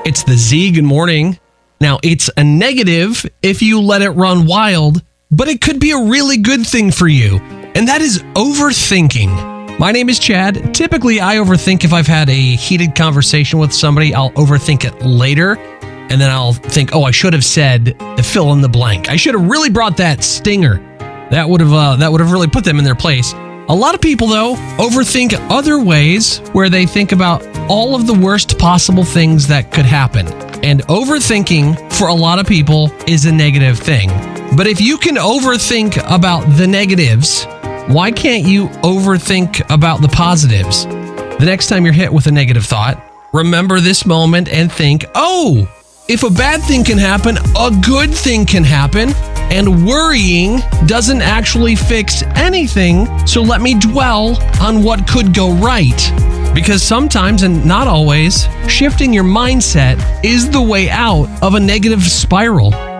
It's the Z. Good morning. Now, it's a negative if you let it run wild, but it could be a really good thing for you, and that is overthinking. My name is Chad. Typically, I overthink if I've had a heated conversation with somebody. I'll overthink it later, and then I'll think, oh, I should have said the fill in the blank. I should have really brought that stinger. That would have really put them in their place. A lot of people, though, overthink other ways where they think about all of the worst possible things that could happen. And overthinking, for a lot of people, is a negative thing. But if you can overthink about the negatives, why can't you overthink about the positives? The next time you're hit with a negative thought, remember this moment and think, oh, if a bad thing can happen, a good thing can happen. And worrying doesn't actually fix anything, so let me dwell on what could go right. Because sometimes, and not always, shifting your mindset is the way out of a negative spiral.